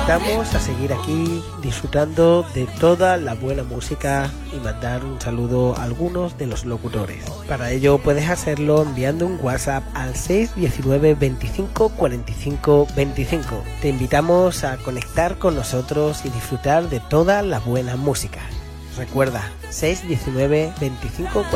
invitamos a seguir aquí disfrutando de toda la buena música y mandar un saludo a algunos de los locutores. Para ello puedes hacerlo enviando un WhatsApp al 619 25 45 25. Te invitamos a conectar con nosotros y disfrutar de toda la buena música. Recuerda, 619 25